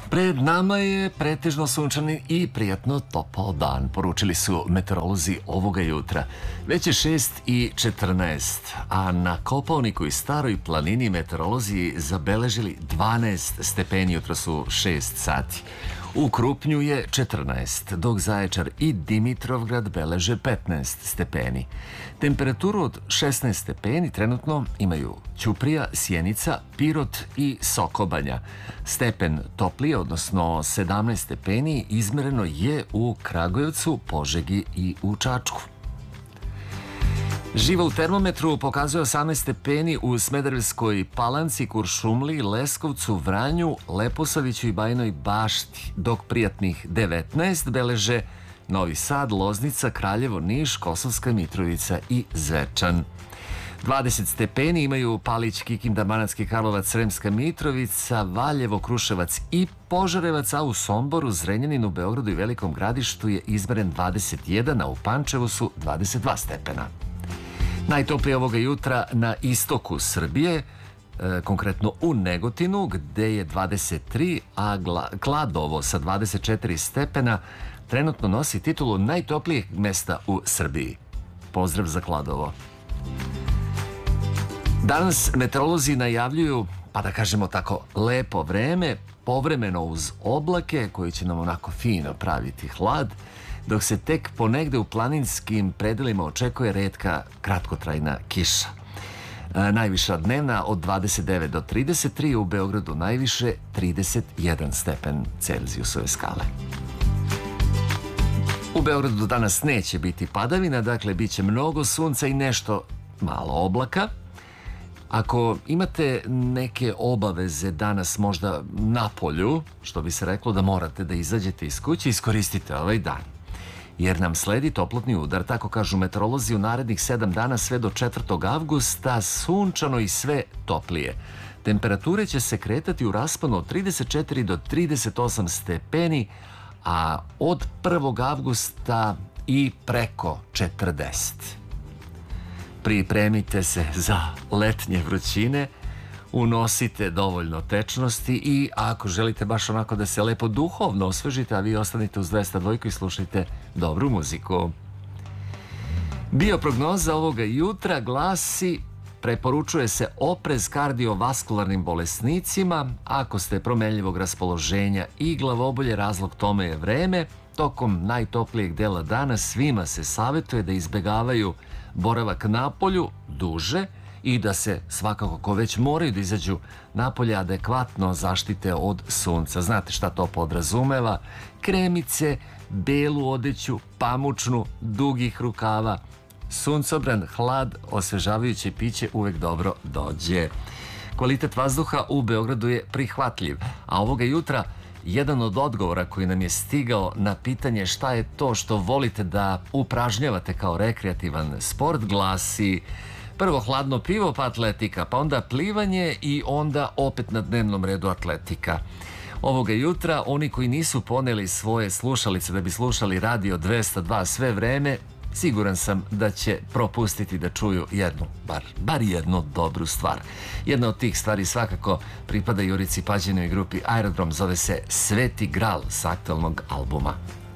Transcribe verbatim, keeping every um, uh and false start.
Pred nama je pretežno sunčani i prijatno topao dan, poručili su meteorolozi ovoga jutra. Već je šest i četrnaest, a na Kopaoniku i Staroj planini meteorolozi zabeležili dvanaest stepeni, jutra su šest sati. U Krupnju je četrnaest, dok Zaječar i Dimitrovgrad beleže petnaest stepeni. Temperaturu od šesnaest stepeni trenutno imaju Ćuprija, Sjenica, Pirot i Sokobanja. Stepen toplije, odnosno sedamnaest stepeni, izmereno je u Kragujevcu, Požegi i u Čačku. Živa u termometru pokazuje osamnaest stepeni u Smederevskoj Palanci, Kuršumliji, Leskovcu, Vranju, Leposaviću i Bajinoj Bašti, dok prijatnih devetnaest beleže Novi Sad, Loznica, Kraljevo, Niš, Kosovska Mitrovica i Zvečan. dvadeset stepeni imaju Palić, Kikinda, Banatski Karlovac, Sremska Mitrovica, Valjevo, Kruševac i Požarevac, a u Somboru, Zrenjaninu, Beogradu i Velikom Gradištu je izmeren dvadeset jedan, a u Pančevu su dvadeset dva stepena. Najtoplije ovoga jutra na istoku Srbije, e, konkretno u Negotinu, gde je dvadeset tri, a Kladovo sa dvadeset četiri stepena trenutno nosi titulu najtoplijeg mesta u Srbiji. Pozdrav za Kladovo. Danas meteorolozi najavljuju, pa da kažemo tako, lepo vreme, povremeno uz oblake koji će nam onako fino praviti hlad, dok se tek ponegde u planinskim predelima očekuje retka kratkotrajna kiša. E, najviša dnevna od dvadeset devet do trideset tri, u Beogradu najviše trideset jedan stepen Celzijusove skale. U Beogradu danas neće biti padavina, dakle bit će mnogo sunca i nešto malo oblaka. Ako imate neke obaveze danas možda na polju, što bi se reklo da morate da izađete iz kuće, iskoristite ovaj dan. Jer nam sledi toplotni udar, tako kažu meteorolozi, u narednih sedam dana sve do četvrtog avgusta, sunčano i sve toplije. Temperature će se kretati u rasponu od trideset četiri do trideset osam stepeni, a od prvog avgusta i preko četrdeset. Pripremite se za letnje vrućine, unosite dovoljno tečnosti i ako želite baš onako da se lepo duhovno osvežite, a vi ostanite uz dvesta dva i slušajte dobru muziku. Bioprognoza ovoga jutra glasi: preporučuje se oprez kardiovaskularnim bolesnicima. Ako ste promenljivog raspoloženja i glavobolje, razlog tome je vreme. Tokom najtoplijeg dela dana svima se savjetuje da izbegavaju boravak napolju duže i da se svakako, ko već moraju da izađu napolje, adekvatno zaštite od sunca. Znate šta to podrazumeva? Kremice, belu odeću, pamučnu, dugih rukava, suncobran, hlad, osvežavajuće piće uvek dobro dođe. Kvalitet vazduha u Beogradu je prihvatljiv, a ovoga jutra jedan od odgovora koji nam je stigao na pitanje šta je to što volite da upražnjavate kao rekreativan sport glasi: prvo hladno pivo pa atletika, pa onda plivanje i onda opet na dnevnom redu atletika. Ovoga jutra oni koji nisu poneli svoje slušalice da bi slušali radio dvesta dva sve vreme, siguran sam da će propustiti da čuju jednu, bar, bar jednu dobru stvar. Jedna od tih stvari svakako pripada Jurici Pađenoj grupi Aerodrom, zove se Sveti Gral s aktualnog albuma.